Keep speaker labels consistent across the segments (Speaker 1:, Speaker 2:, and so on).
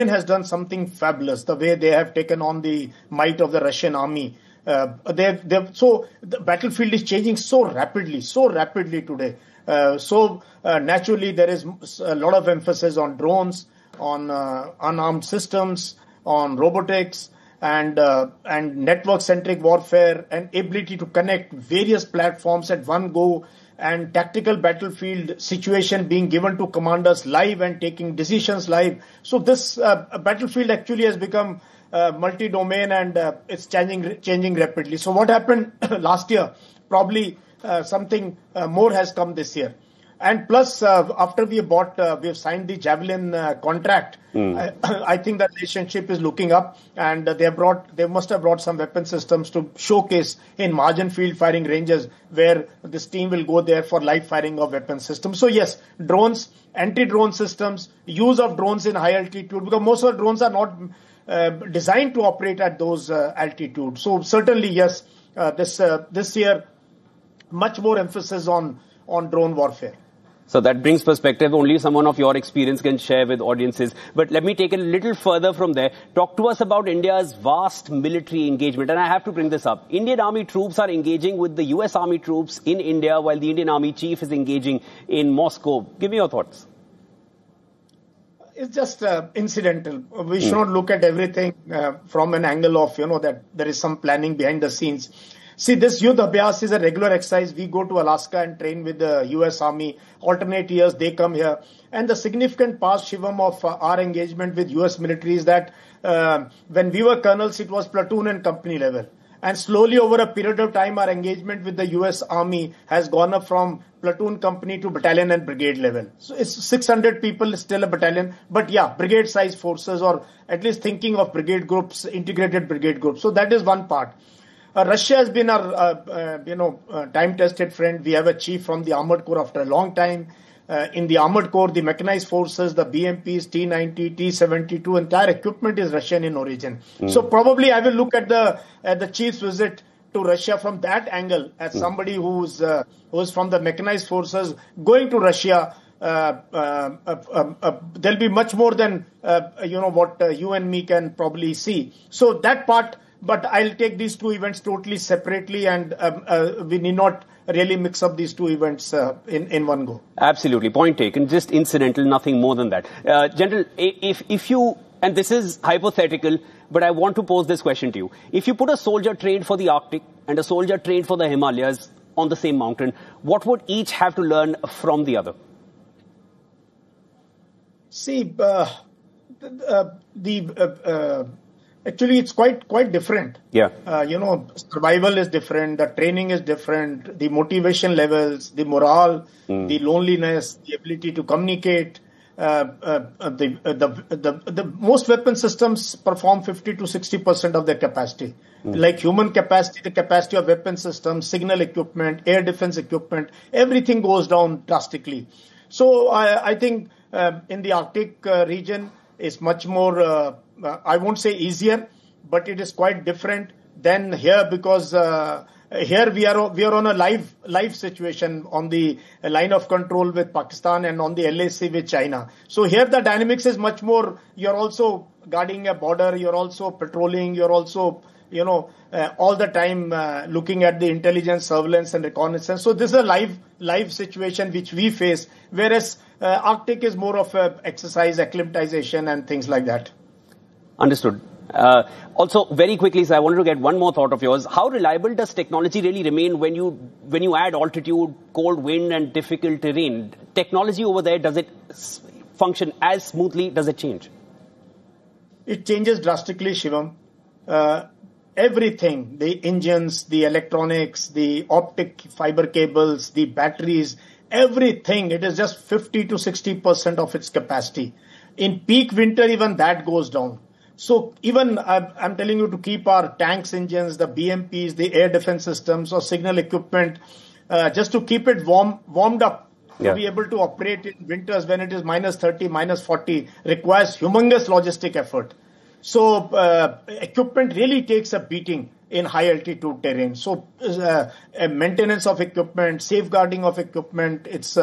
Speaker 1: has done something fabulous. The way they have taken on the might of the Russian army. So the battlefield is changing so rapidly today. Naturally, there is a lot of emphasis on drones, on unarmed systems, on robotics, and network-centric warfare, and ability to connect various platforms at one go, and tactical battlefield situation being given to commanders live and taking decisions live. So this battlefield actually has become multi-domain, and it's changing rapidly. So what happened last year, probably something more has come this year. And plus, after we have signed the Javelin contract, I think that relationship is looking up, and they must have brought some weapon systems to showcase in margin field firing ranges where this team will go there for live firing of weapon systems. So yes, drones, anti-drone systems, use of drones in high altitude, because most of the drones are not designed to operate at those altitudes. So certainly, yes, this year, much more emphasis on drone warfare.
Speaker 2: So that brings perspective only someone of your experience can share with audiences. But let me take it a little further from there. Talk to us about India's vast military engagement. And I have to bring this up. Indian Army troops are engaging with the US Army troops in India, while the Indian Army chief is engaging in Moscow. Give me your thoughts.
Speaker 1: It's just incidental. We should not look at everything from an angle of, that there is some planning behind the scenes. See, this Yudh Abhyas is a regular exercise. We go to Alaska and train with the US Army. Alternate years, they come here. And the significant part, Shivam, of our engagement with US military is that when we were colonels, it was platoon and company level. And slowly over a period of time, our engagement with the US Army has gone up from platoon, company to battalion and brigade level. So it's 600 people, still a battalion. But yeah, brigade size forces, or at least thinking of brigade groups, integrated brigade groups. So that is one part. Russia has been our, time-tested friend. We have a chief from the Armored Corps after a long time. In the Armored Corps, the mechanized forces, the BMPs, T-90, T-72, entire equipment is Russian in origin. So probably I will look at the chief's visit to Russia from that angle, as somebody who's from the mechanized forces going to Russia. There'll be much more than what you and me can probably see. So that part. But I'll take these two events totally separately, and we need not really mix up these two events in one go.
Speaker 2: Absolutely. Point taken. Just incidental, nothing more than that. General, if you, and this is hypothetical, but I want to pose this question to you. If you put a soldier trained for the Arctic and a soldier trained for the Himalayas on the same mountain, what would each have to learn from the other?
Speaker 1: See, actually, it's quite different.
Speaker 2: Yeah.
Speaker 1: Survival is different. The training is different. The motivation levels, the morale, the loneliness, the ability to communicate. The most weapon systems perform 50 to 60% of their capacity. Like human capacity, the capacity of weapon systems, signal equipment, air defense equipment, everything goes down drastically. So I think in the Arctic region is much more. I won't say easier, but it is quite different than here, because here we are on a live situation on the line of control with Pakistan and on the LAC with China. So here the dynamics is much more. You're also guarding a border. You're also patrolling. You're also all the time looking at the intelligence, surveillance, and reconnaissance. So this is a live situation which we face, whereas Arctic is more of a exercise, acclimatization, and things like that.
Speaker 2: Understood. Also, very quickly, sir, I wanted to get one more thought of yours. How reliable does technology really remain when you add altitude, cold wind, and difficult terrain? Technology over there, does it function as smoothly? Does it change?
Speaker 1: It changes drastically, Shivam. Everything, the engines, the electronics, the optic fiber cables, the batteries, everything, it is just 50 to 60% of its capacity. In peak winter, even that goes down. So even I'm telling you to keep our tanks engines, the BMPs, the air defense systems or signal equipment, just to keep it warmed up, to be able to operate in winters when it is -30, -40, requires humongous logistic effort. So equipment really takes a beating in high altitude terrain. So maintenance of equipment, safeguarding of equipment, it's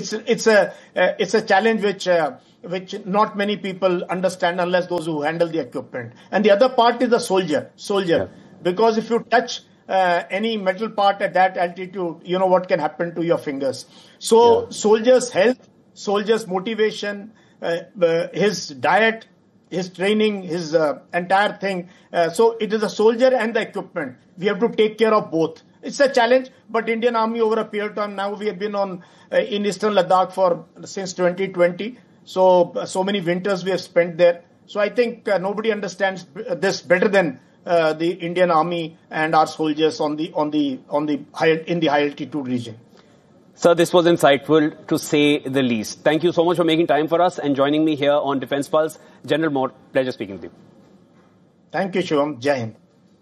Speaker 1: a challenge which not many people understand unless those who handle the equipment. And the other part is the soldier,
Speaker 2: Yeah.
Speaker 1: because if you touch any metal part at that altitude, you know what can happen to your fingers. So
Speaker 2: Yeah.
Speaker 1: soldiers' health, soldiers' motivation, his diet, his training, his entire thing. So it is the soldier and the equipment. We have to take care of both. It's a challenge, but Indian Army over a period of time, now we have been in Eastern Ladakh since 2020. So many winters we have spent there. So I think nobody understands this better than the Indian Army and our soldiers in the high altitude region.
Speaker 2: Sir, this was insightful to say the least. Thank you so much for making time for us and joining me here on Defence Pulse. General Moore, pleasure speaking with you.
Speaker 1: Thank you, Shivam. Jai Hind.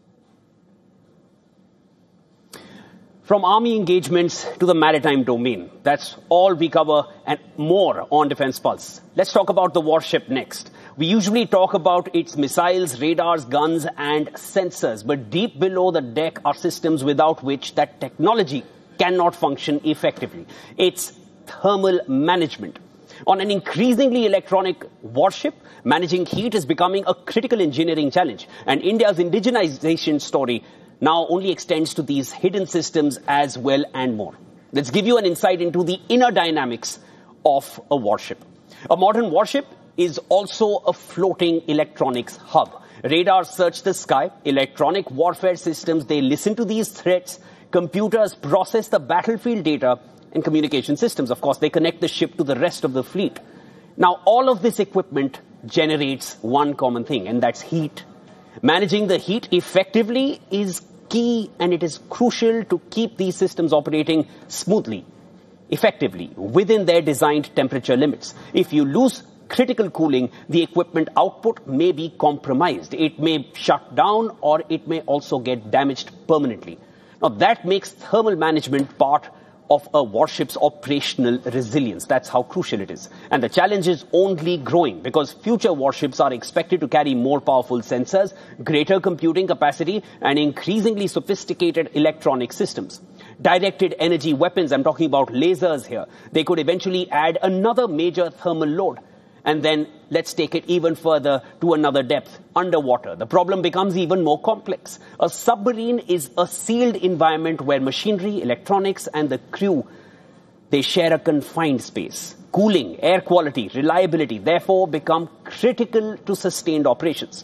Speaker 2: From army engagements to the maritime domain, that's all we cover and more on Defence Pulse. Let's talk about the warship next. We usually talk about its missiles, radars, guns and sensors, but deep below the deck are systems without which that technology cannot function effectively. It's thermal management. On an increasingly electronic warship, managing heat is becoming a critical engineering challenge. And India's indigenization story now only extends to these hidden systems as well and more. Let's give you an insight into the inner dynamics of a warship. A modern warship is also a floating electronics hub. Radars search the sky, electronic warfare systems, they listen to these threats, computers process the battlefield data, and communication systems, of course, they connect the ship to the rest of the fleet. Now, all of this equipment generates one common thing, and that's heat. Managing the heat effectively is key, and it is crucial to keep these systems operating smoothly, effectively, within their designed temperature limits. If you lose critical cooling, the equipment output may be compromised. It may shut down, or it may also get damaged permanently. Now, that makes thermal management part of a warship's operational resilience. That's how crucial it is. And the challenge is only growing because future warships are expected to carry more powerful sensors, greater computing capacity, and increasingly sophisticated electronic systems. Directed energy weapons, I'm talking about lasers here, they could eventually add another major thermal load. And then let's take it even further to another depth, underwater. The problem becomes even more complex. A submarine is a sealed environment where machinery, electronics, and the crew, they share a confined space. Cooling, air quality, reliability, therefore become critical to sustained operations.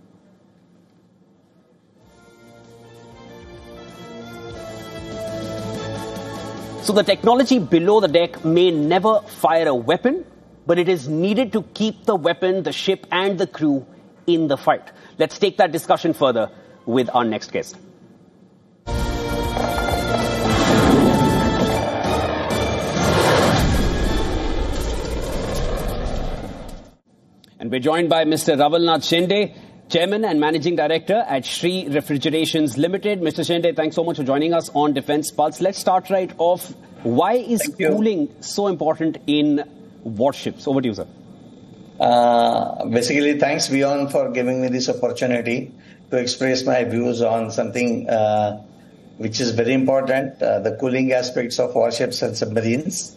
Speaker 2: So the technology below the deck may never fire a weapon, but it is needed to keep the weapon, the ship, and the crew in the fight. Let's take that discussion further with our next guest. And we're joined by Mr. Ravalnath Shende, Chairman and Managing Director at Shree Refrigerations Limited. Mr. Shende, thanks so much for joining us on Defence Pulse. Let's start right off. Why is cooling so important in warships? Over to you, sir.
Speaker 3: Basically, thanks, Bjorn, for giving me this opportunity to express my views on something which is very important, the cooling aspects of warships and submarines.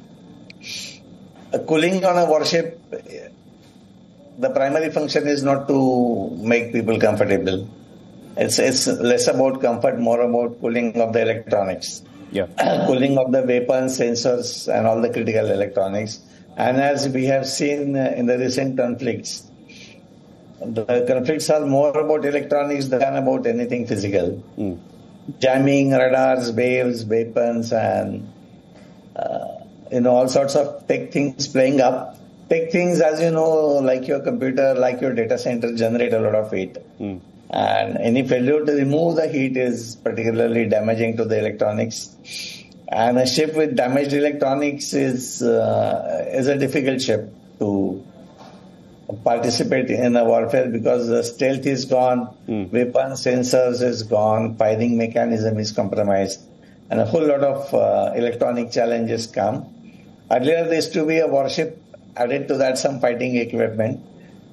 Speaker 3: Cooling on a warship, the primary function is not to make people comfortable. It's less about comfort, more about cooling of the electronics.
Speaker 2: Yeah.
Speaker 3: Cooling of the weapons, sensors, and all the critical electronics. And as we have seen in the recent conflicts, the conflicts are more about electronics than about anything physical. Jamming, radars, waves, weapons, and all sorts of tech things playing up. Tech things, as you know, like your computer, like your data center, generate a lot of heat. And any failure to remove the heat is particularly damaging to the electronics. And a ship with damaged electronics is a difficult ship to participate in a warfare because the stealth is gone, weapon sensors is gone, firing mechanism is compromised, and a whole lot of electronic challenges come. Earlier there used to be a warship, added to that some fighting equipment.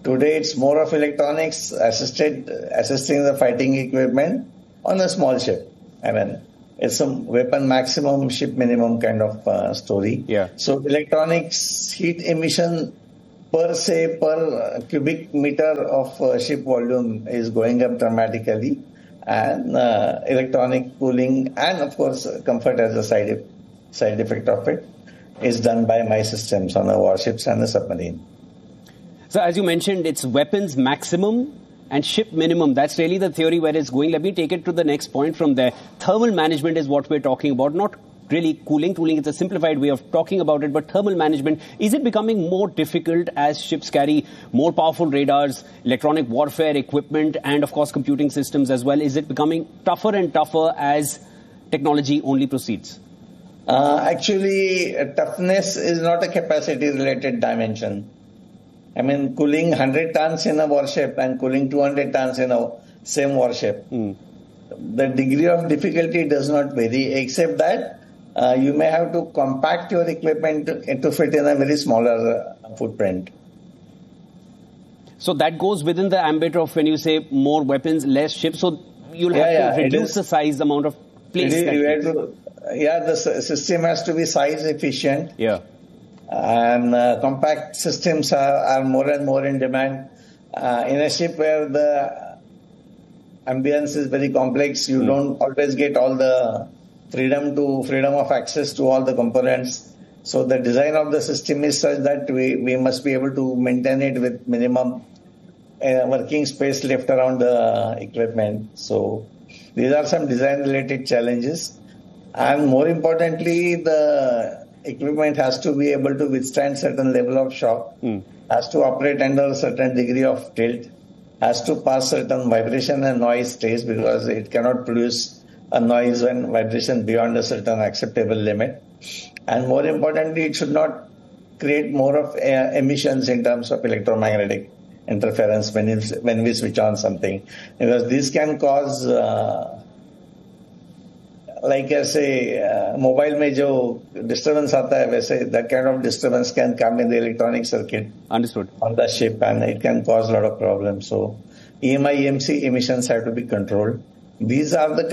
Speaker 3: Today, it's more of electronics assisting the fighting equipment on a small ship. I mean, it's a weapon maximum, ship minimum kind of story.
Speaker 2: Yeah.
Speaker 3: So electronics heat emission per cubic meter of ship volume is going up dramatically, and electronic cooling and of course comfort as a side effect of it is done by my systems on the warships and the submarine.
Speaker 2: So as you mentioned, it's weapons maximum and ship minimum. That's really the theory where it's going. Let me take it to the next point from there. Thermal management is what we're talking about, not really cooling. Cooling is a simplified way of talking about it, but thermal management, is it becoming more difficult as ships carry more powerful radars, electronic warfare equipment, and of course computing systems as well? Is it becoming tougher and tougher as technology only proceeds?
Speaker 3: Actually, toughness is not a capacity related dimension. I mean, cooling 100 tons in a warship and cooling 200 tons in a same warship. The degree of difficulty does not vary, except that you may have to compact your equipment to fit in a very smaller footprint.
Speaker 2: So that goes within the ambit of when you say more weapons, less ships. So you'll have to reduce the size, amount of place.
Speaker 3: The system has to be size efficient.
Speaker 2: Yeah.
Speaker 3: And compact systems are more and more in demand. In a ship where the ambience is very complex, you don't always get all the freedom of access to all the components. So the design of the system is such that we must be able to maintain it with minimum working space left around the equipment. So these are some design related challenges. And more importantly, the equipment has to be able to withstand certain level of shock, has to operate under a certain degree of tilt, has to pass certain vibration and noise stage because it cannot produce a noise and vibration beyond a certain acceptable limit. And more importantly, it should not create more of emissions in terms of electromagnetic interference when we switch on something, because this can cause like I say, mobile में जो disturbance आता है, वैसे that kind of disturbance can come in the electronic circuit.
Speaker 2: Understood.
Speaker 3: On the ship, and it can cause a lot of problems. So EMI, EMC emissions have to be controlled. These are the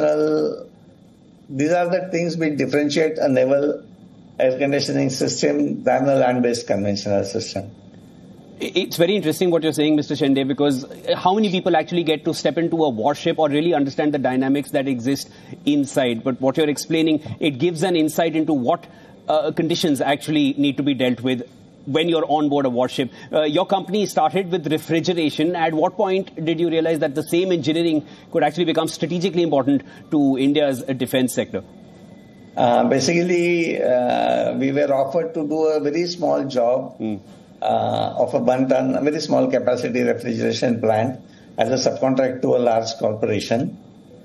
Speaker 3: things which differentiate a naval air conditioning system than a land-based conventional system.
Speaker 2: It's very interesting what you're saying, Mr. Shende, because how many people actually get to step into a warship or really understand the dynamics that exist inside? But what you're explaining, it gives an insight into what conditions actually need to be dealt with when you're on board a warship. Your company started with refrigeration. At what point did you realize that the same engineering could actually become strategically important to India's defense sector?
Speaker 3: Basically, we were offered to do a very small job of a Bantan, a very small capacity refrigeration plant as a subcontract to a large corporation.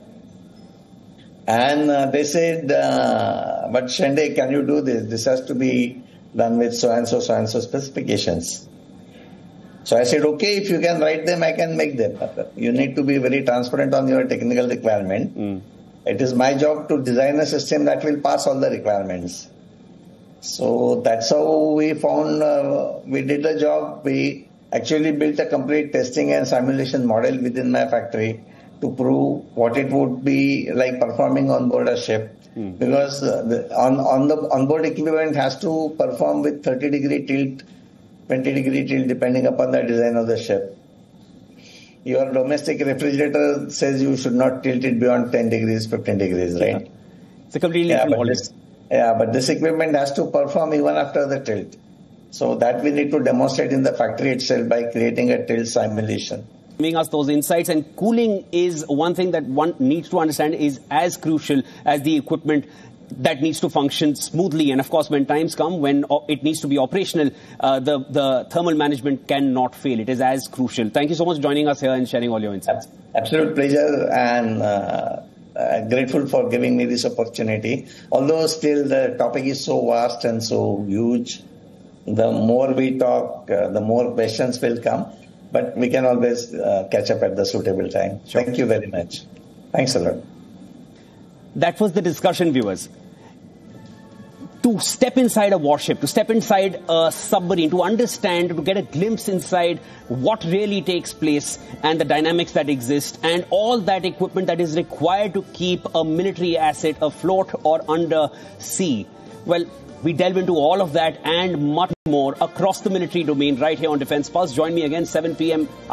Speaker 3: And they said, but Shende, can you do this? This has to be done with so-and-so specifications. So I said, okay, if you can write them, I can make them. You need to be very transparent on your technical requirement. It is my job to design a system that will pass all the requirements. So that's how we found, we did the job. We actually built a complete testing and simulation model within my factory to prove what it would be like performing on board a ship. Because the onboard equipment has to perform with 30-degree tilt, 20-degree tilt, depending upon the design of the ship. Your domestic refrigerator says you should not tilt it beyond 10 degrees, 15 degrees, right?
Speaker 2: It's a completely different model.
Speaker 3: But this equipment has to perform even after the tilt. So that we need to demonstrate in the factory itself by creating a tilt simulation.
Speaker 2: Giving us those insights, and cooling is one thing that one needs to understand is as crucial as the equipment that needs to function smoothly. And of course, when times come when it needs to be operational, the thermal management cannot fail. It is as crucial. Thank you so much for joining us here and sharing all your insights.
Speaker 3: Absolute pleasure, and grateful for giving me this opportunity. Although still the topic is so vast and so huge, the more we talk, the more questions will come. But we can always catch up at the suitable time. Sure. Thank you very much. Thanks a lot.
Speaker 2: That was the discussion, viewers. to step inside a warship, to step inside a submarine, to understand, to get a glimpse inside what really takes place and the dynamics that exist and all that equipment that is required to keep a military asset afloat or under sea. Well, we delve into all of that and much more across the military domain right here on Defence Pulse. Join me again 7 p.m.